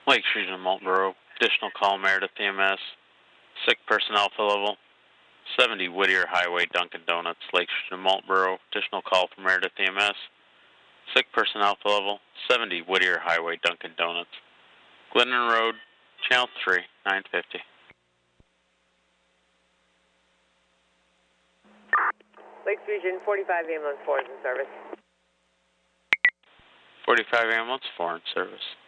Lakes Region Marlboro, additional call Meredith EMS, sick person alpha level, 70 Whittier Highway, Dunkin' Donuts, Lakes Region Marlboro, additional call from Meredith EMS, sick person alpha level, 70 Whittier Highway, Dunkin' Donuts, Glidden Road, Channel 3, 950. Lakes Region 45 ambulance 4 is in service. 45 ambulance 4 in service.